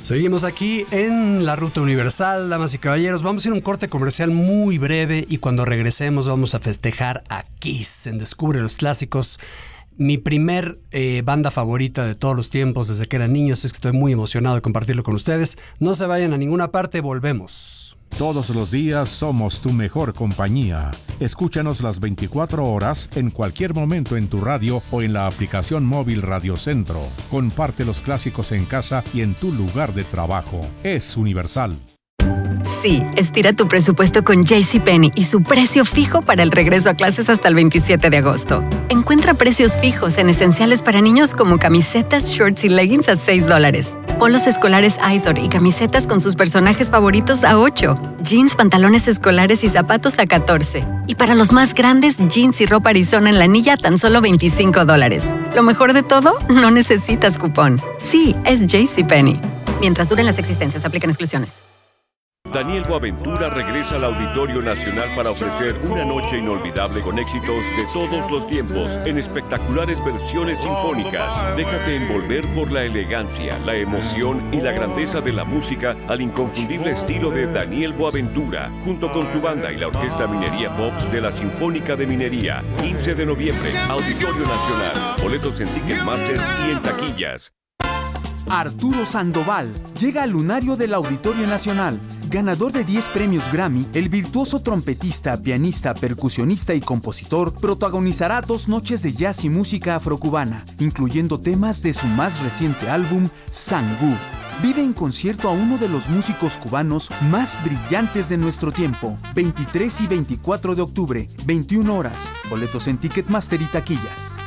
Seguimos aquí en la Ruta Universal, damas y caballeros. Vamos a ir a un corte comercial muy breve y cuando regresemos vamos a festejar a Kiss en Descubre los Clásicos. Mi primer banda favorita de todos los tiempos desde que era niño, así es que estoy muy emocionado de compartirlo con ustedes. No se vayan a ninguna parte, volvemos. Todos los días somos tu mejor compañía. Escúchanos las 24 horas en cualquier momento en tu radio o en la aplicación móvil Radio Centro. Comparte los clásicos en casa y en tu lugar de trabajo. Es universal. Sí, estira tu presupuesto con JCPenney y su precio fijo para el regreso a clases hasta el 27 de agosto. Encuentra precios fijos en esenciales para niños como camisetas, shorts y leggings a $6. Polos escolares Izod y camisetas con sus personajes favoritos a $8. Jeans, pantalones escolares y zapatos a $14. Y para los más grandes, jeans y ropa Arizona en la anilla a tan solo $25. Lo mejor de todo, no necesitas cupón. Sí, es JCPenney. Mientras duren las existencias, aplican exclusiones. Daniel Boaventura regresa al Auditorio Nacional para ofrecer una noche inolvidable con éxitos de todos los tiempos en espectaculares versiones sinfónicas. Déjate envolver por la elegancia, la emoción y la grandeza de la música al inconfundible estilo de Daniel Boaventura, junto con su banda y la Orquesta Minería Pops de la Sinfónica de Minería. 15 de noviembre, Auditorio Nacional. Boletos en Ticketmaster y en taquillas. Arturo Sandoval llega al lunario del Auditorio Nacional. Ganador de 10 premios Grammy, el virtuoso trompetista, pianista, percusionista y compositor protagonizará 2 noches de jazz y música afrocubana, incluyendo temas de su más reciente álbum, Sangú. Vive en concierto a uno de los músicos cubanos más brillantes de nuestro tiempo. 23 y 24 de octubre, 21 horas. Boletos en Ticketmaster y taquillas.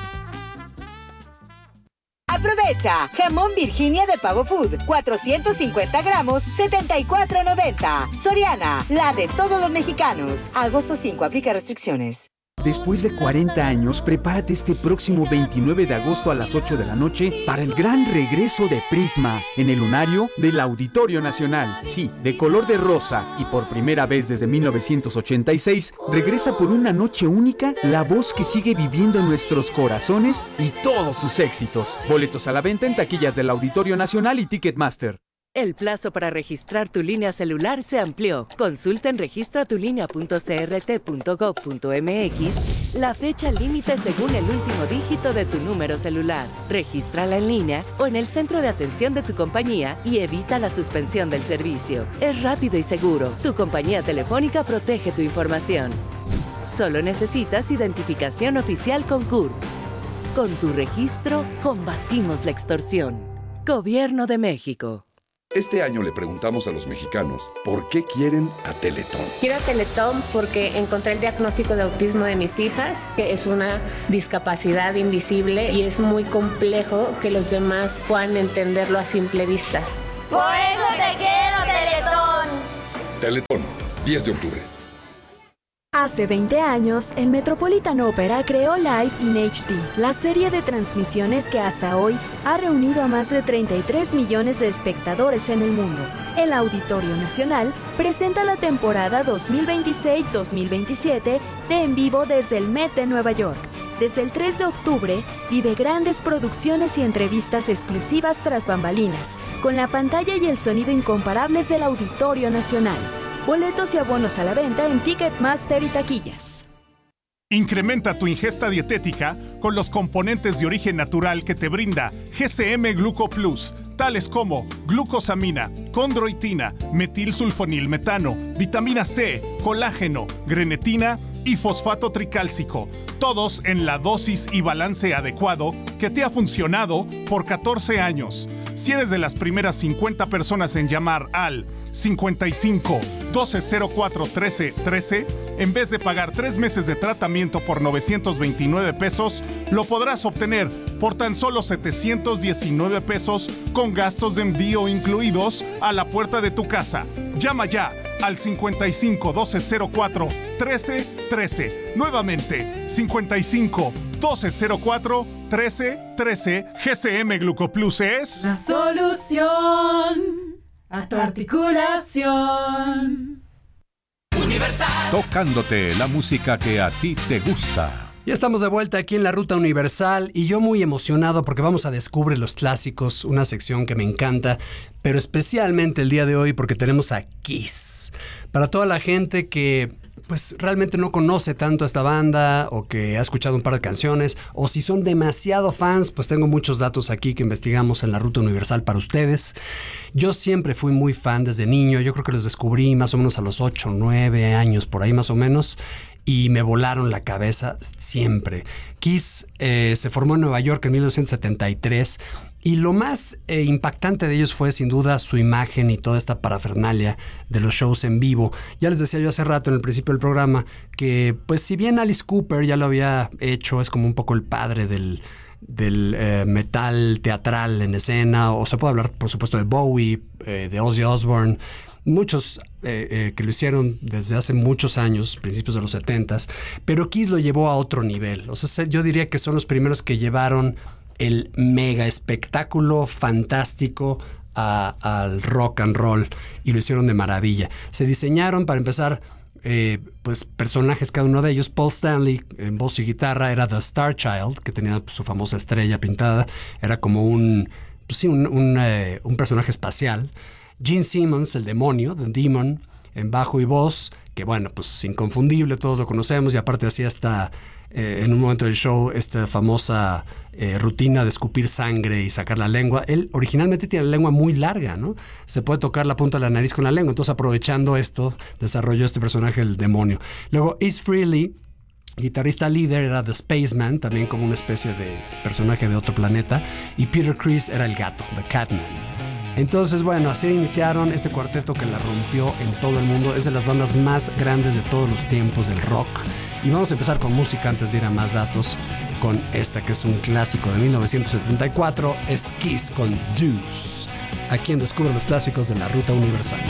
Aprovecha, jamón Virginia de Pavo Food, 450 gramos, $74.90. Soriana, la de todos los mexicanos. Agosto 5, aplica restricciones. Después de 40 años, prepárate este próximo 29 de agosto a las 8 de la noche para el gran regreso de Prisma en el lunario del Auditorio Nacional. Sí, de color de rosa y por primera vez desde 1986, regresa por una noche única la voz que sigue viviendo en nuestros corazones y todos sus éxitos. Boletos a la venta en taquillas del Auditorio Nacional y Ticketmaster. El plazo para registrar tu línea celular se amplió. Consulta en registratulinea.crt.gov.mx la fecha límite según el último dígito de tu número celular. Regístrala en línea o en el centro de atención de tu compañía y evita la suspensión del servicio. Es rápido y seguro. Tu compañía telefónica protege tu información. Solo necesitas identificación oficial con CURP. Con tu registro, combatimos la extorsión. Gobierno de México. Este año le preguntamos a los mexicanos por qué quieren a Teletón. Quiero a Teletón porque encontré el diagnóstico de autismo de mis hijas, que es una discapacidad invisible y es muy complejo que los demás puedan entenderlo a simple vista. ¡Por eso te quiero, Teletón! Teletón, 10 de octubre. Hace 20 años, el Metropolitan Opera creó Live in HD, la serie de transmisiones que hasta hoy ha reunido a más de 33 millones de espectadores en el mundo. El Auditorio Nacional presenta la temporada 2026-2027 de En Vivo desde el Met de Nueva York. Desde el 3 de octubre, vive grandes producciones y entrevistas exclusivas tras bambalinas, con la pantalla y el sonido incomparables del Auditorio Nacional. Boletos y abonos a la venta en Ticketmaster y taquillas. Incrementa tu ingesta dietética con los componentes de origen natural que te brinda GCM Gluco Plus, tales como glucosamina, condroitina, metilsulfonilmetano, vitamina C, colágeno, grenetina y fosfato tricálcico, todos en la dosis y balance adecuado que te ha funcionado por 14 años. Si eres de las primeras 50 personas en llamar al 55 1204 13 13, en vez de pagar 3 meses de tratamiento por $929, lo podrás obtener por tan solo $719 con gastos de envío incluidos a la puerta de tu casa. Llama ya al 55 1204 13 13. Nuevamente, 55 1204 13 13. GCM Glucoplus es la solución a tu articulación. Universal. Tocándote la música que a ti te gusta. Ya estamos de vuelta aquí en la Ruta Universal y yo muy emocionado porque vamos a descubrir los clásicos, una sección que me encanta, pero especialmente el día de hoy porque tenemos a Kiss. Para toda la gente que pues realmente no conoce tanto a esta banda o que ha escuchado un par de canciones, o si son demasiado fans, pues tengo muchos datos aquí que investigamos en la Ruta Universal para ustedes. Yo siempre fui muy fan desde niño, yo creo que los descubrí más o menos a los 8 o 9 años, por ahí más o menos, y me volaron la cabeza siempre. Kiss se formó en Nueva York en 1973 y lo más impactante de ellos fue sin duda su imagen y toda esta parafernalia de los shows en vivo. Ya les decía yo hace rato en el principio del programa que pues si bien Alice Cooper ya lo había hecho, es como un poco el padre del metal teatral en escena, o se puede hablar por supuesto de Bowie, de Ozzy Osbourne, muchos que lo hicieron desde hace muchos años, principios de los 70s, pero Kiss lo llevó a otro nivel. O sea, yo diría que son los primeros que llevaron el mega espectáculo fantástico al rock and roll y lo hicieron de maravilla. Se diseñaron, para empezar, pues personajes, cada uno de ellos. Paul Stanley en voz y guitarra era The Star Child, que tenía pues, su famosa estrella pintada, era como un personaje espacial. Gene Simmons, el demonio, The Demon, en bajo y voz, que bueno, pues inconfundible, todos lo conocemos, y aparte hacía en un momento del show esta famosa rutina de escupir sangre y sacar la lengua. Él originalmente tiene la lengua muy larga, ¿no? Se puede tocar la punta de la nariz con la lengua, entonces aprovechando esto, desarrolló este personaje, el demonio. Luego Ace Frehley, guitarrista líder, era The Spaceman, también como una especie de personaje de otro planeta, y Peter Criss era el gato, The Catman. Entonces, bueno, así iniciaron este cuarteto que la rompió en todo el mundo. Es de las bandas más grandes de todos los tiempos del rock. Y vamos a empezar con música antes de ir a más datos, con esta que es un clásico de 1974, es Kiss con Deuce, aquí en Descubre los Clásicos de la Ruta Universal.